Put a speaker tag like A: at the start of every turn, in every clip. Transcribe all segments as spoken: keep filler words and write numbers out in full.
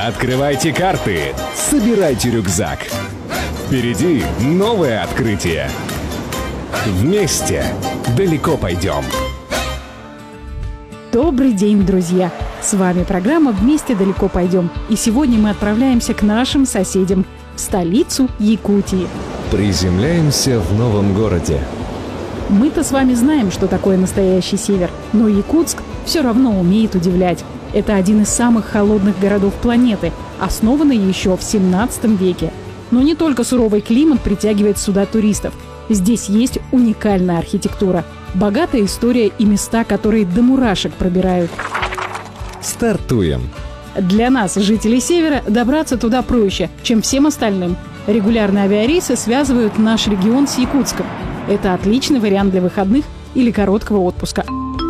A: Открывайте карты, собирайте рюкзак. Впереди новое открытие. Вместе далеко пойдем.
B: Добрый день, друзья! С вами программа «Вместе далеко пойдем». И сегодня мы отправляемся к нашим соседям, в столицу Якутии.
A: Приземляемся в новом городе.
B: Мы-то с вами знаем, что такое настоящий север, но Якутск все равно умеет удивлять. Это один из самых холодных городов планеты, основанный еще в семнадцатом веке. Но не только суровый климат притягивает сюда туристов. Здесь есть уникальная архитектура, богатая история и места, которые до мурашек пробирают.
A: Стартуем!
B: Для нас, жителей Севера, добраться туда проще, чем всем остальным. Регулярные авиарейсы связывают наш регион с Якутском. Это отличный вариант для выходных или короткого отпуска.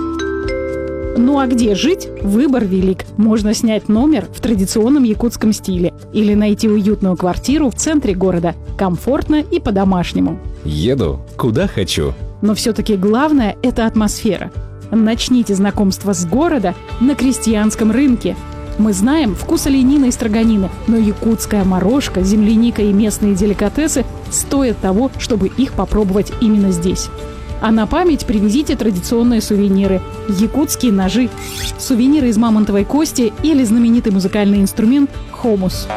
B: Ну а где жить? Выбор велик. Можно снять номер в традиционном якутском стиле или найти уютную квартиру в центре города, комфортно и по-домашнему.
A: Еду, куда хочу.
B: Но все-таки главное – это атмосфера. Начните знакомство с города на крестьянском рынке. Мы знаем вкус оленины и строганины, но якутская морожка, земляника и местные деликатесы стоят того, чтобы их попробовать именно здесь. А на память привезите традиционные сувениры – якутские ножи, сувениры из мамонтовой кости или знаменитый музыкальный инструмент – хомус.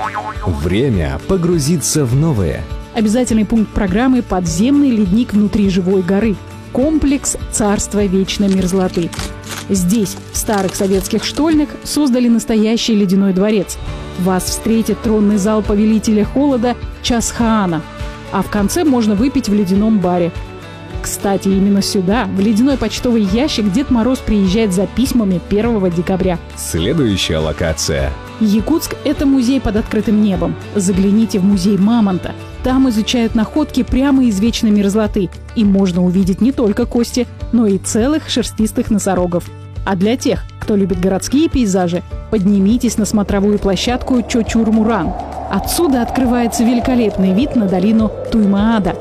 A: Время погрузиться в новое.
B: Обязательный пункт программы – подземный ледник внутри живой горы. Комплекс «Царство вечной мерзлоты». Здесь, в старых советских штольнях, создали настоящий ледяной дворец. Вас встретит тронный зал повелителя холода Часхаана. А в конце можно выпить в ледяном баре. Кстати, именно сюда, в ледяной почтовый ящик, Дед Мороз приезжает за письмами первого декабря.
A: Следующая локация.
B: Якутск – это музей под открытым небом. Загляните в музей Мамонта. Там изучают находки прямо из вечной мерзлоты. И можно увидеть не только кости, но и целых шерстистых носорогов. А для тех, кто любит городские пейзажи, поднимитесь на смотровую площадку Чочур-Муран. Отсюда открывается великолепный вид на долину Туймаада.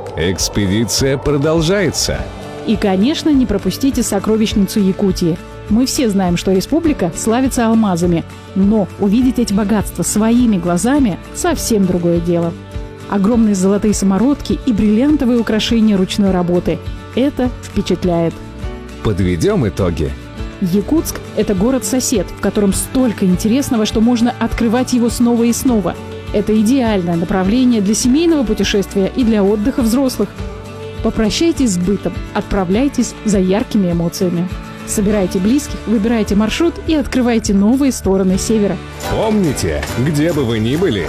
A: Экспедиция продолжается.
B: И, конечно, не пропустите сокровищницу Якутии. Мы все знаем, что республика славится алмазами, но увидеть эти богатства своими глазами – совсем другое дело. Огромные золотые самородки и бриллиантовые украшения ручной работы – это впечатляет.
A: Подведем итоги.
B: Якутск – это город-сосед, в котором столько интересного, что можно открывать его снова и снова. Это идеальное направление для семейного путешествия и для отдыха взрослых. Попрощайтесь с бытом, отправляйтесь за яркими эмоциями. Собирайте близких, выбирайте маршрут и открывайте новые стороны севера.
A: Помните, где бы вы ни были,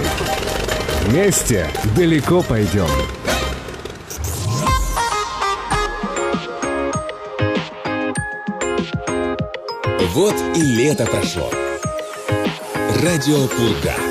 A: вместе далеко пойдем.
C: Вот и лето прошло. Радио Пурга.